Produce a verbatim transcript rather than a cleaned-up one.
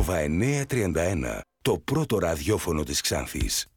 Νόβα εννιακόσια τριάντα ένα, το πρώτο ραδιόφωνο της Ξάνθης.